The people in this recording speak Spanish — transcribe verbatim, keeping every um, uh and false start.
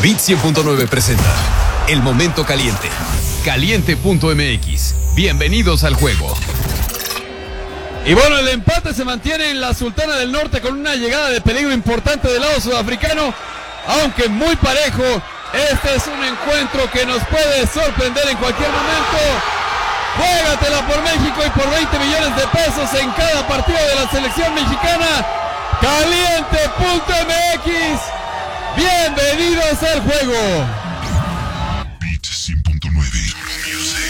Bit cien punto nueve presenta El Momento Caliente. Caliente punto m x. Bienvenidos al juego. Y bueno, el empate se mantiene en la Sultana del Norte con una llegada de peligro importante del lado sudafricano, aunque muy parejo. Este es un encuentro que nos puede sorprender en cualquier momento. Juégatela por México y por veinte millones de pesos en cada partido de la selección mexicana. Caliente punto m x. Bienvenidos al juego.